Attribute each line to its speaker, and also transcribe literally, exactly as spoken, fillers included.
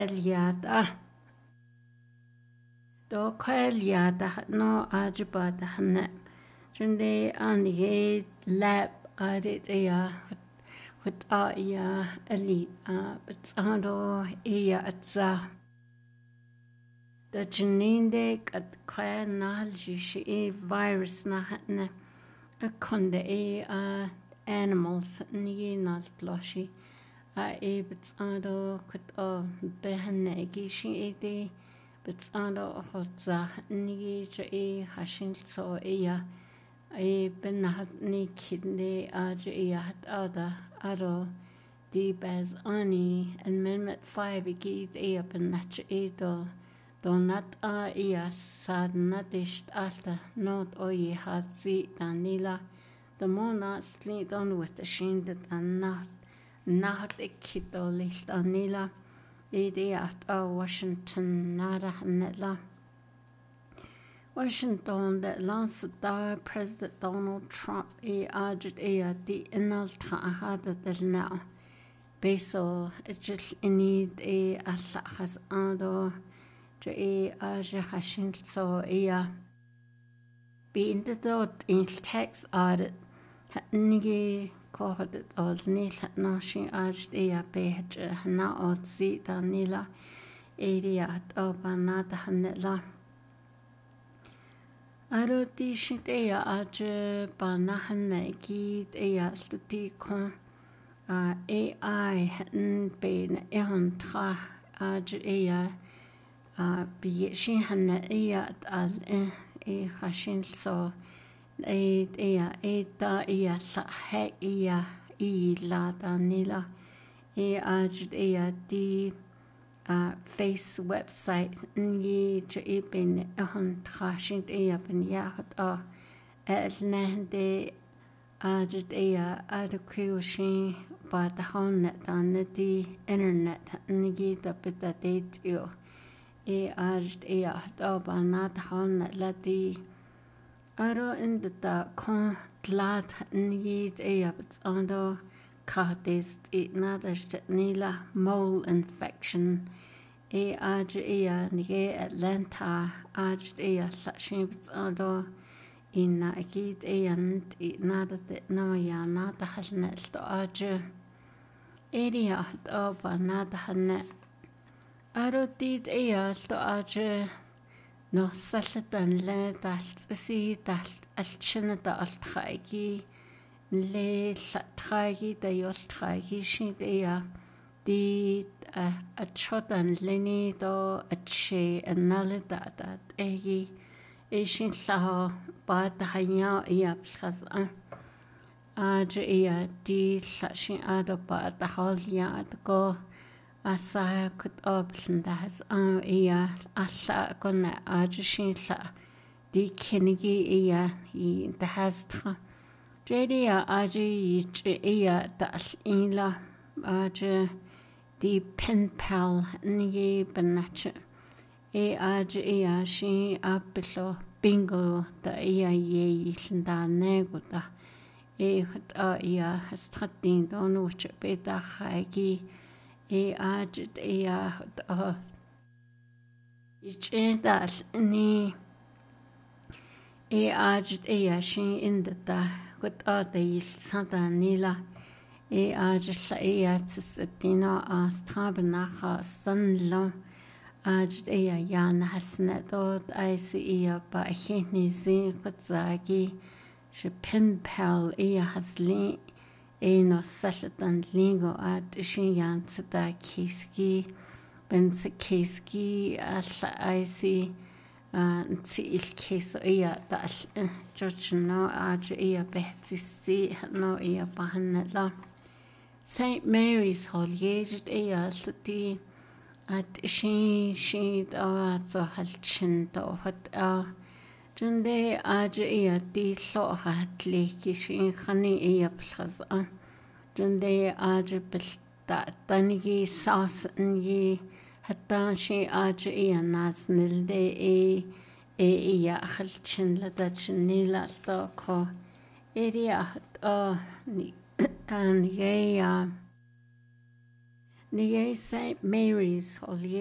Speaker 1: Eliada. Do Eliada no Ajibada Hanet. Junde Anige Lab Adit Ea with Aya Elite, but Ando Ea Atza. The Janinde at Kaya Nalji she virus na hatne a conde e animals ni nalt loshi. A e bits ando kut o behane gishi e de bits ando hotza ni e hashin so ea e benat ni kidney a e hat ada ado di baz ani amendment five e e up in nat e do do nat a ea sad natist alta not o ye hat zi danila the more not sleep on with the shin that and not not a kiddo list anila idiot oh Washington nada netla Washington that last da President Donald Trump e agit e di inalta hada del now beso just need e alla has ando je e age hashin so e be in the dot in tax audit nige kohdet all nil nashi aj ea behet na otsi danila area obanada hanela aro ti shit ea aj banahanne ki ea stuti kon A I n ben ehon tra aj ea bi shin hanne ea al e hashin so e ea e da ea sa he ea i la danila e aj ea di face website ni je e ben ehon tra shin ea ben ya a el nende aj ea ad kwishin ba da hon dan di internet ni da bita date yo e aj ea da ba na da hon la di aro in the da kon glad ni ea but ando cartist it nada nila mole infection e aj ea ni Atlanta aj ea sa shin but ando in akid and it nada no ya nada hasnet sto aj area of nada hanne aro did ea sto aj no sallatan le dalt si dalt alchina da altragi le tragi da yoltragi shin ea di a chodan leni do a che analida da egi Ishin saho ba da hanya ia psas a aj ia di sashin ado ba da holia ad go asa kut option da has a ia asa gonna aj shin sa di kinigi ia i da has tra jedia aj i ia da ila aj di pen pal ni benach e aj ea shi apelo bingo da ea ye isnda nego da e hat a ea hastratin don uch beta khagi e aj ea hat a ich da ni e aj ea shi in da gut a da il santa nila e aj sa ea tsatina astrabnacha sanlo aj ea yan hasnet dot I see ea ba hini zi kutzagi she pen pal ea hasli e no sallatan lingo at shin yan tsada kiski ben se kiski alla I see tsi il kiso ea dal judge no aj ea behti si no ea bahanela Saint Mary's Holier ea sluti at she she da so halchin do hat a junde aj ea di so hat leki she khani ea plaz a junde aj bilta tanigi sas ni hatta she aj ea nas nilde e e ea halchin la da chinila sto ko area a ni an ea Ní Saint Mary's,